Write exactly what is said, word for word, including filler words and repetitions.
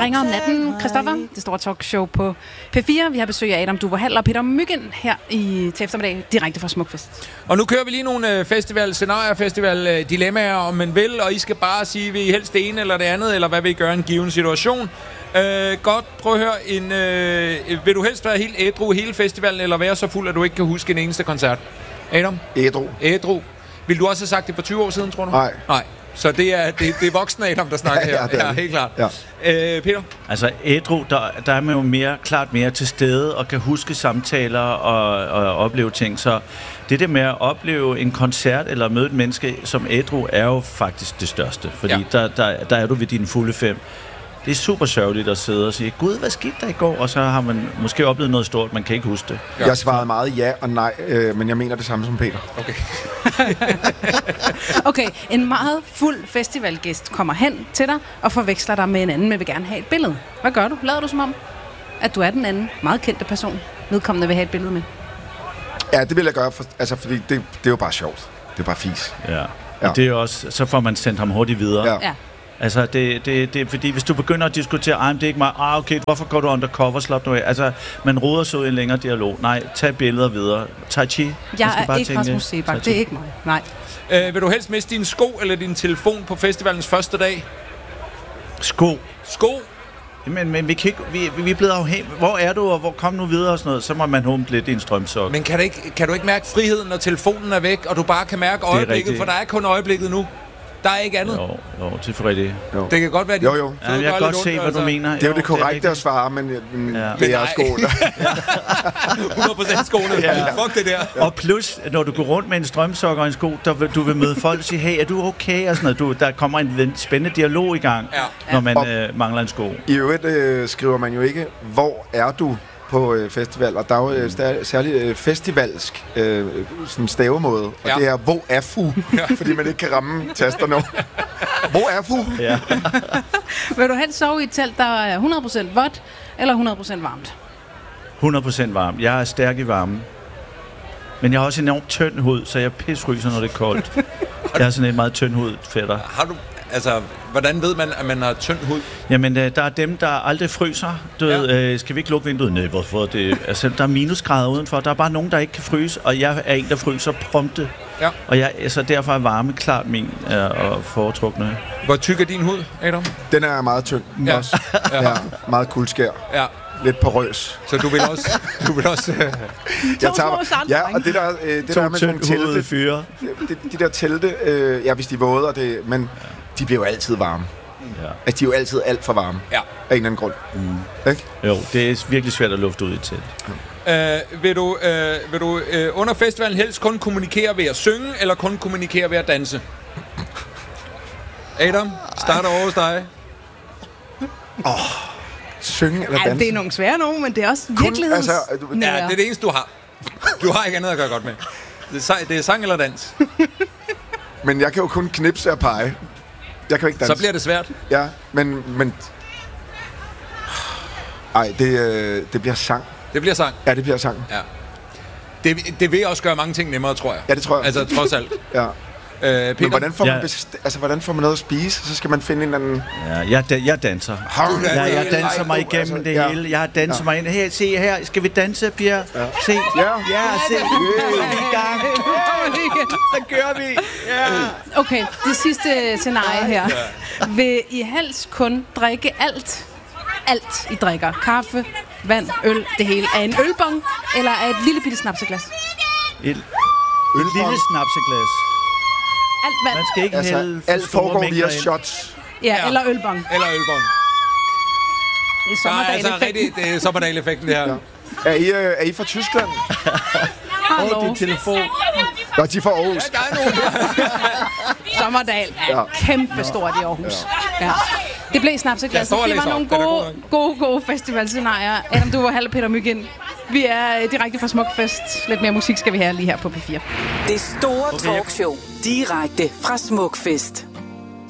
ringer om natten. Christoffer, det store talkshow på P fire. Vi har besøg af Adam Duvå Hall og Peter Mygind her i til eftermiddag, direkte fra Smukfest. Og nu kører vi lige nogle festival, scenarier, festival dilemmaer, om man vil, og I skal bare sige, vil I helst det ene eller det andet, eller hvad vil I gøre i en given situation? Øh, godt, prøv at høre. En, øh, vil du helst være helt ædru hele festivalen, eller være så fuld, at du ikke kan huske en eneste koncert? Adam? Ædru. Ædru. Vil du også have sagt det for tyve år siden, tror du? Nej. Nej. Så det er, det, det er voksne Adam, der snakker her. Ja, det er ja, helt klart. Ja. Øh, Peter? Altså ædru, der, der er man jo mere, klart mere til stede og kan huske samtaler og, og opleve ting. Så det der med at opleve en koncert eller møde et menneske som ædru er jo faktisk det største. Fordi ja. der, der, der er du ved dine fulde fem. Det er super sørgeligt at sidde og sige, gud, hvad skete der i går? Og så har man måske oplevet noget stort, man kan ikke huske det. Ja. Jeg svarede meget ja og nej, øh, men jeg mener det samme som Peter. Okay. Okay, en meget fuld festivalgæst kommer hen til dig og forveksler dig med en anden, men vil gerne have et billede. Hvad gør du? Lader du som om, at du er den anden meget kendte person, vedkommende vil have et billede med? Ja, det vil jeg gøre, for, altså, fordi det, det er jo bare sjovt. Det er bare fis. Ja, Ja. og det er også, så får man sendt ham hurtigt videre. Ja. Ja. Altså, det, det, det er fordi, hvis du begynder at diskutere, ej, det er ikke mig, ah, okay, hvorfor går du undercover, slap nu af? Altså, man roder så i en længere dialog. Nej, tag billeder videre. Tai Chi. Jeg er ikke Rasmus Seebach, det er ikke mig. Nej. Øh, vil du helst miste din sko eller din telefon på festivalens første dag? Sko. Sko? Men, men vi, kan ikke, vi, vi er blevet afhængige. Hvor er du, og hvor kom nu videre og sådan noget? Så må man humpe lidt i en strømsok. Men kan du, ikke, kan du ikke mærke friheden, når telefonen er væk, og du bare kan mærke øjeblikket? For der er kun øjeblikket nu. Der er ikke andet. Jo, jo, det er rigtigt. Det kan godt være, de Jo, jo. Ja, jeg kan godt se, hvad du mener. Det er jo det korrekte det er at svare, men, men Ja. det er Men sko. hundrede procent skoene. Ja. Fuck det der. Og plus, når du går rundt med en strømsok og en sko, der vil, du vil møde folk og sige, hey, er du okay? Og sådan noget. Du, der kommer en spændende dialog i gang, Ja. når man Og- øh, mangler en sko. I øvrigt øh, skriver man jo ikke, hvor er du på øh, festival, og der er jo øh, stær- særligt øh, festivalsk øh, sådan stavemåde, og Ja. det er, hvor er fu? Fordi man ikke kan ramme tasterne. Hvor er fu? Ja. Vil du helst sove i et telt, der er hundrede procent vådt eller hundrede procent varmt? hundrede procent varm. Jeg er stærk i varmen. Men jeg har også enormt tynd hud, så jeg pisryser, når det er koldt. Jeg har sådan en meget tynd hud, fætter. Har du, altså, hvordan ved man, at man har tynd hud? Jamen, øh, der er dem, der aldrig fryser. Du Ja. ved, øh, skal vi ikke lukke vinduet? Nej, hvorfor? Det, altså, der er minusgrader udenfor. Der er bare nogen, der ikke kan fryse, og jeg er en, der fryser prompte. Ja. Og jeg, altså, derfor er varme klart min øh, og foretrukne. Hvor tyk er din hud, Adam? Den er meget tynd Ja. også. Ja, meget kuldskær. Ja. Lidt porøs. Så du vil også... Du vil også øh, Jeg små sandstrenge. ja, og det der, øh, det der To med sådan tyndhudede telte, fyre. de, de der telte, øh, ja, hvis de er våde, og det, men de bliver jo altid varme. Ja. Altså, de er jo altid alt for varme. Ja. Af en eller anden grund. Mm. Ikke? Jo, det er virkelig svært at lufte ud i telt. øh, vil du, øh, vil du øh, under festivalen helst kun kommunikere ved at synge, eller kun kommunikere ved at danse? Adam, starter over hos dig. Synge eller Ja, danse. det er nogle svære nogen, men det er også virkeligheds... altså, du- Ja, det er det eneste, du har. Du har ikke andet at gøre godt med. Det er, sang, det er sang eller dans. Men jeg kan jo kun knipse og pege. Jeg kan jo ikke danse. Så bliver det svært. Ja, men... men ej, det, øh, det bliver sang. Det bliver sang. Ja, det bliver sang. Ja. Det, det vil også gøre mange ting nemmere, tror jeg. Ja, det tror jeg. Altså, trods alt. Ja. Øh, Peter? Men hvordan får, man Ja. best- altså, hvordan får man noget at spise? Så skal man finde en eller anden... Ja, jeg, da, jeg danser. Ja, jeg danser mig igennem altså, det ja. hele. Jeg har danset Ja. mig ind. Her, se her. Skal vi danse, Pierre? Ja. Se. Ja. Ja, se. Så er vi i gang. Så kører vi. Ja. Okay, det sidste scenarie her. Vil I helst kun drikke alt? Alt I drikker. Kaffe, vand, øl, det hele. Er en ølbong, eller er et lille bitte snapseglas? Et, et lille snapseglas. Alt vand. Man skal ikke Altså, hælde alt store foregår mængder via ind. shots. Ja, Ja. eller ølbong. Eller ølbånd. Det er Så er altså sommerdagen-effekten. rigtig, det er sommerdagen-effekten, det her. Ja. Er I, øh, er I fra Tyskland? Hallo. Din telefon. Nå, de er fra Aarhus. Der er nogen. Sommerdal er Ja. kæmpe stort i Aarhus. Ja. Det blev snapseglasset. Jeg står og Det var læser nogle op. Den er gode, god gode, gode festivalscenarier. Adam Duvå Hall og Peter Mygind. Vi er øh, direkte fra Smukfest. Lidt mere musik skal vi have lige her på P fire. Det store talkshow. Direkte fra Smukfest.